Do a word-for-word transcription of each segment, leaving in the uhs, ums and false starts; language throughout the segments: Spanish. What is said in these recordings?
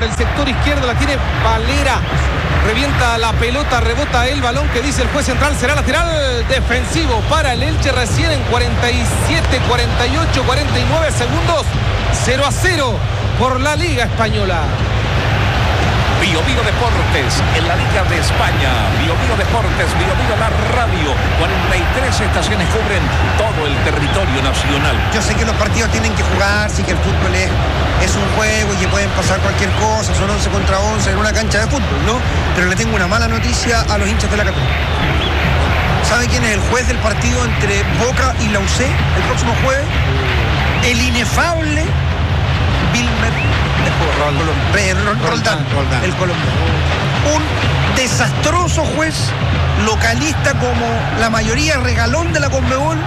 el sector izquierdo, la tiene Valera. Revienta la pelota, rebota el balón que dice el juez central, será lateral defensivo para el Elche recién en cuarenta y siete, cuarenta y ocho, cuarenta y nueve segundos. cero a cero por la Liga Española. Bio Bio Deportes en la Liga de España. Bio Bio Deportes, Bio Bio la radio. cuarenta y tres estaciones cubren todo el territorio nacional. Yo sé que los partidos tienen que jugarse y que el fútbol es, es un juego y que pueden pasar cualquier cosa, son once contra once en una cancha de fútbol, ¿no? Pero le tengo una mala noticia a los hinchas de la Católica. ¿Sabe quién es el juez del partido entre Boca y la U C el próximo jueves? El inefable Wilmer Roldán, Roldán, Roldán, el colombiano. Un desastroso juez, localista como la mayoría, regalón de la Conmebol,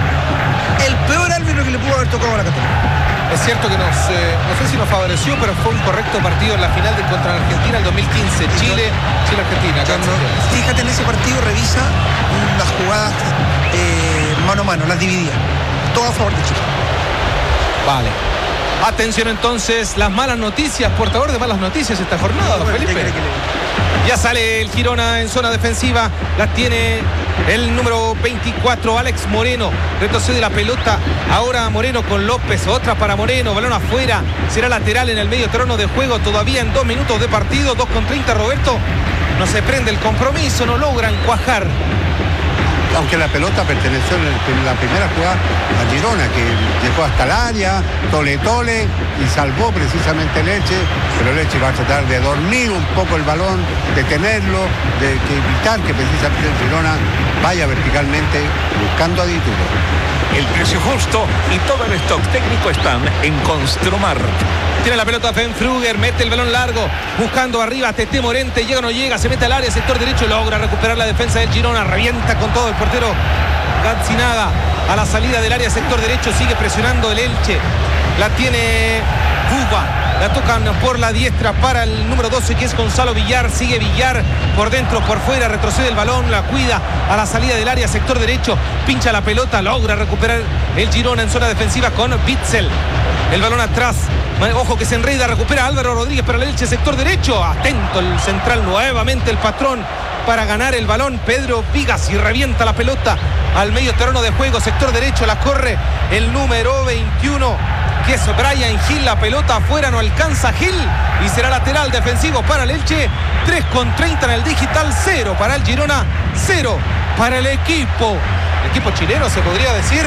el peor árbitro que le pudo haber tocado a la Católica. Es cierto que nos, eh, no sé si nos favoreció, pero fue un correcto partido en la final de contra Argentina el dos mil quince. Chile, Chile-Argentina. No, fíjate en ese partido, revisa las jugadas eh, mano a mano, las dividía. Todo a favor de Chile. Vale. Atención entonces, las malas noticias, portador de malas noticias esta jornada, bueno, Felipe. Ya, ya sale el Girona en zona defensiva, la tiene el número veinticuatro, Alex Moreno, retrocede la pelota, ahora Moreno con López, otra para Moreno, balón afuera, será lateral en el medio terreno de juego, todavía en dos minutos de partido, dos con treinta, Roberto, no se prende el compromiso, no logran cuajar. Aunque la pelota perteneció en la primera jugada a Girona, que llegó hasta el área, tole tole, y salvó precisamente el Elche, pero el Elche va a tratar de dormir un poco el balón, de tenerlo, de que evitar que precisamente el Girona vaya verticalmente buscando a Dituro. El precio justo y todo el stock técnico están en Construmar. Tiene la pelota Fenfruger, mete el balón largo, buscando arriba a Tete Morente, llega o no llega, se mete al área, sector derecho, logra recuperar la defensa del Girona, revienta con todo el portero Gazzinaga a la salida del área, sector derecho, sigue presionando el Elche, la tiene Buba, la tocan por la diestra para el número doce que es Gonzalo Villar, sigue Villar por dentro, por fuera, retrocede el balón, la cuida a la salida del área, sector derecho, pincha la pelota, logra recuperar el Girona en zona defensiva con Witzel, el balón atrás, ojo que se enreda, recupera Álvaro Rodríguez para el Elche, sector derecho, atento el central, nuevamente el patrón para ganar el balón, Pedro Vigas, y revienta la pelota al medio terreno de juego, sector derecho, la corre el número veintiuno, que es Brian Gil, la pelota afuera, no alcanza Gil, y será lateral defensivo para el Elche, tres con treinta en el digital, cero para el Girona, cero para el equipo, el equipo chileno se podría decir,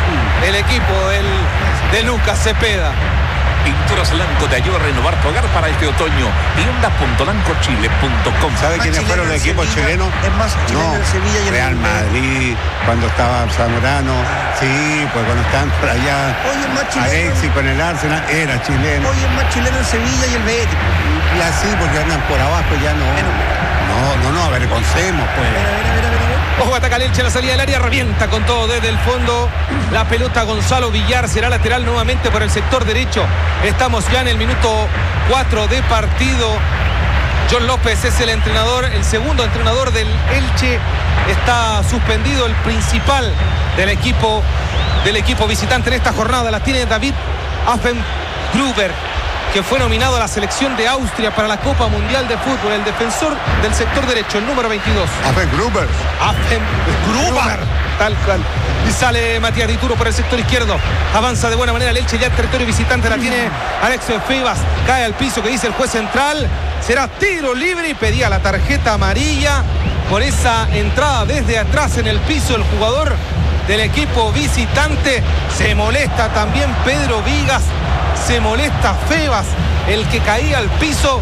el equipo del, de Lucas Cepeda. Pinturas Lanco te ayuda a renovar tu hogar para este otoño. Tienda punto lanco chile punto com. ¿Sabe quiénes fueron los equipos chilenos? Es más chileno no, el Sevilla y el Real Madrid, cuando estaba Zamorano, sí, pues cuando estaban por allá, hoy es más chileno, Alexis con el Arsenal, era chileno. Hoy es más chileno el Sevilla y el Betis. Y así, porque andan por abajo ya no. Bueno. No, no, no, avergoncemos, pues. A ver, a ver, a ver, a ver. Ojo, ataca el Elche a la salida del área, revienta con todo desde el fondo. La pelota Gonzalo Villar, será lateral nuevamente por el sector derecho. Estamos ya en el minuto cuatro de partido. John López es el entrenador, el segundo entrenador del Elche. Está suspendido el principal del equipo, del equipo visitante en esta jornada. La tiene David Affengruber, que fue nominado a la selección de Austria para la Copa Mundial de Fútbol, el defensor del sector derecho, el número veintidós. Affengruber. Affengruber. Tal cual. Y sale Matías Dituro por el sector izquierdo. Avanza de buena manera el Elche, ya en territorio visitante, la tiene Alex Febas. Cae al piso, que dice el juez central. Será tiro libre y pedía la tarjeta amarilla por esa entrada desde atrás en el piso el jugador del equipo visitante. Se molesta también Pedro Vigas. Se molesta Febas, el que caía al piso.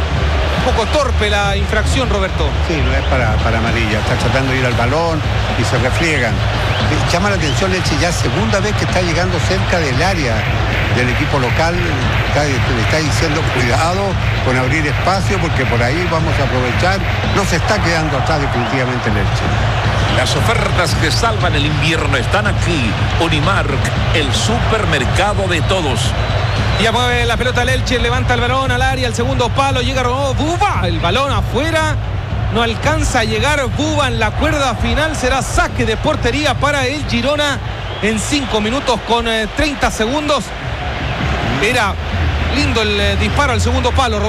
Un poco torpe la infracción, Roberto. Sí, no es para, para amarilla. Está tratando de ir al balón y se refriegan. Llama la atención Elche, ya segunda vez que está llegando cerca del área del equipo local. Está, le está diciendo cuidado con abrir espacio, porque por ahí vamos a aprovechar. No se está quedando atrás definitivamente el Elche. Las ofertas que salvan el invierno están aquí. Unimark, el supermercado de todos. Ya mueve la pelota el Elche, levanta el balón al área, el segundo palo, llega oh, Buba, el balón afuera, no alcanza a llegar Buba en la cuerda final, será saque de portería para el Girona en cinco minutos con eh, treinta segundos. Era lindo el eh, disparo al segundo palo.